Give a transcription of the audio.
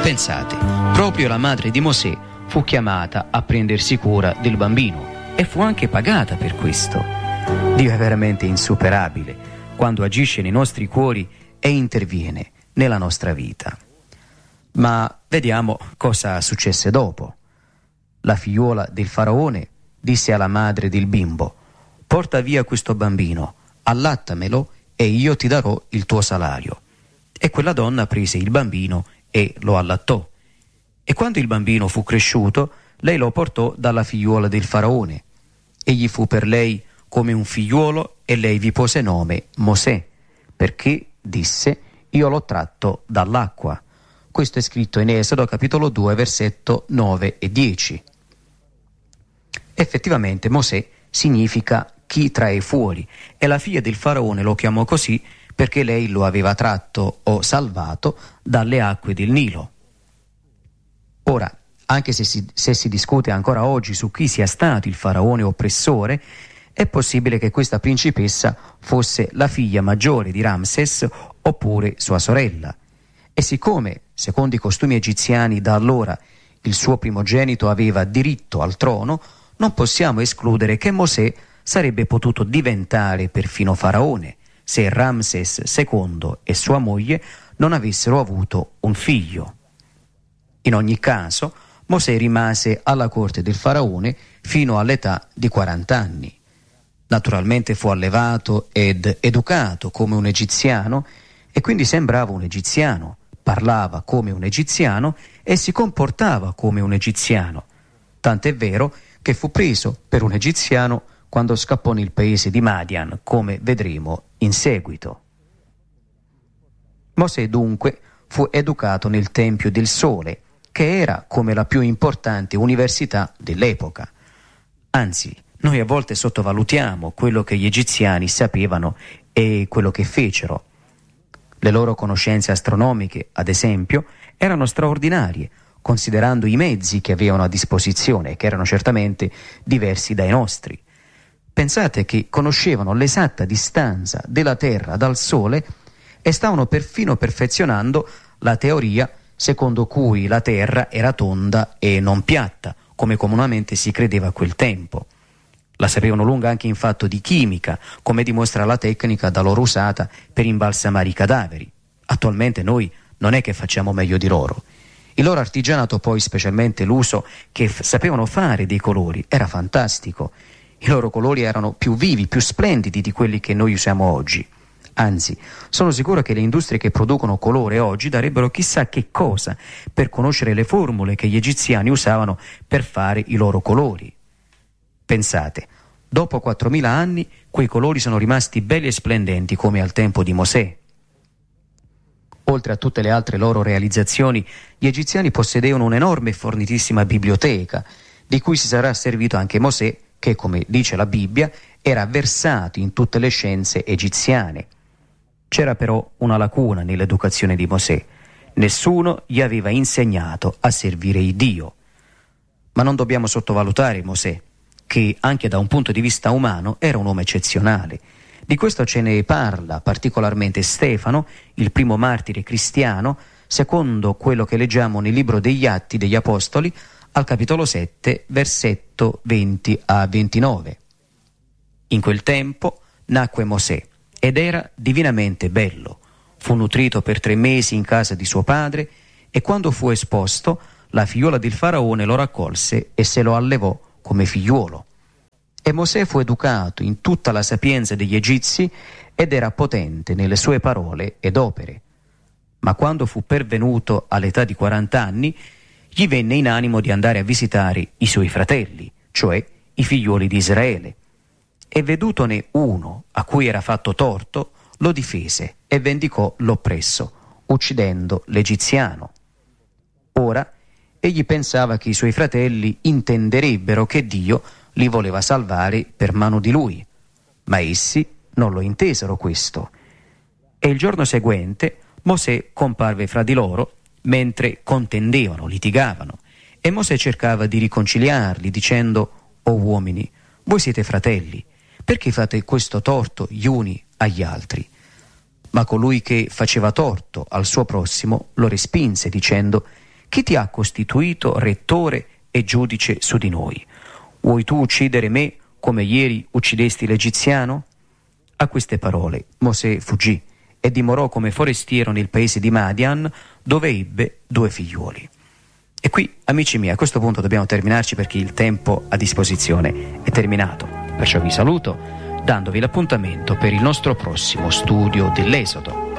Pensate, proprio la madre di Mosè fu chiamata a prendersi cura del bambino e fu anche pagata per questo. Dio è veramente insuperabile quando agisce nei nostri cuori e interviene nella nostra vita. Ma vediamo cosa successe dopo. La figliuola del faraone disse alla madre del bimbo: porta via questo bambino, allattamelo e io ti darò il tuo salario. E quella donna prese il bambino e lo allattò. E quando il bambino fu cresciuto, lei lo portò dalla figliuola del faraone. Egli fu per lei come un figliuolo e lei vi pose nome Mosè, perché disse: io l'ho tratto dall'acqua. Questo è scritto in Esodo capitolo 2 versetto 9 e 10. Effettivamente Mosè significa chi trae fuori, e la figlia del faraone lo chiamò così perché lei lo aveva tratto o salvato dalle acque del Nilo. Ora, anche se si discute ancora oggi su chi sia stato il faraone oppressore, è possibile che questa principessa fosse la figlia maggiore di Ramses oppure sua sorella. E siccome, secondo i costumi egiziani da allora, il suo primogenito aveva diritto al trono, non possiamo escludere che Mosè sarebbe potuto diventare perfino faraone se Ramses II e sua moglie non avessero avuto un figlio. In ogni caso, Mosè rimase alla corte del faraone fino all'età di 40 anni. Naturalmente fu allevato ed educato come un egiziano e quindi sembrava un egiziano, parlava come un egiziano e si comportava come un egiziano. Tant'è vero che fu preso per un egiziano quando scappò nel paese di Madian, come vedremo in seguito. Mosè dunque fu educato nel Tempio del Sole, che era come la più importante università dell'epoca. Anzi, noi a volte sottovalutiamo quello che gli egiziani sapevano e quello che fecero. Le loro conoscenze astronomiche, ad esempio, erano straordinarie, considerando i mezzi che avevano a disposizione, che erano certamente diversi dai nostri. Pensate che conoscevano l'esatta distanza della Terra dal Sole e stavano perfino perfezionando la teoria secondo cui la Terra era tonda e non piatta, come comunemente si credeva a quel tempo. La sapevano lunga anche in fatto di chimica, come dimostra la tecnica da loro usata per imbalsamare i cadaveri. Attualmente noi non è che facciamo meglio di loro. Il loro artigianato, poi, specialmente l'uso che sapevano fare dei colori, era fantastico. I loro colori erano più vivi, più splendidi di quelli che noi usiamo oggi. Anzi, sono sicuro che le industrie che producono colore oggi darebbero chissà che cosa per conoscere le formule che gli egiziani usavano per fare i loro colori. Pensate, dopo 4.000 anni quei colori sono rimasti belli e splendenti come al tempo di Mosè. Oltre a tutte le altre loro realizzazioni, gli egiziani possedevano un'enorme e fornitissima biblioteca, di cui si sarà servito anche Mosè, che, come dice la Bibbia, era versato in tutte le scienze egiziane. C'era però una lacuna nell'educazione di Mosè. Nessuno gli aveva insegnato a servire il Dio. Ma non dobbiamo sottovalutare Mosè, che anche da un punto di vista umano era un uomo eccezionale. Di questo ce ne parla particolarmente Stefano, il primo martire cristiano, secondo quello che leggiamo nel libro degli Atti degli Apostoli, al capitolo 7, versetto 20 a 29. In quel tempo nacque Mosè ed era divinamente bello. Fu nutrito per 3 mesi in casa di suo padre e quando fu esposto, la figliuola del faraone lo raccolse e se lo allevò come figliuolo. E Mosè fu educato in tutta la sapienza degli egizi ed era potente nelle sue parole ed opere. Ma quando fu pervenuto all'età di 40 anni, gli venne in animo di andare a visitare i suoi fratelli, cioè i figliuoli di Israele. E vedutone uno a cui era fatto torto, lo difese e vendicò l'oppresso, uccidendo l'egiziano. Ora, egli pensava che i suoi fratelli intenderebbero che Dio li voleva salvare per mano di lui, ma essi non lo intesero questo. E il giorno seguente Mosè comparve fra di loro mentre contendevano, litigavano, e Mosè cercava di riconciliarli dicendo: «O uomini, voi siete fratelli, perché fate questo torto gli uni agli altri?» Ma colui che faceva torto al suo prossimo lo respinse dicendo: chi ti ha costituito rettore e giudice su di noi? Vuoi tu uccidere me come ieri uccidesti l'egiziano? A queste parole Mosè fuggì e dimorò come forestiero nel paese di Madian, dove ebbe 2 figliuoli. E qui, amici miei, a questo punto dobbiamo terminarci perché il tempo a disposizione è terminato. Perciò vi saluto, dandovi l'appuntamento per il nostro prossimo studio dell'Esodo.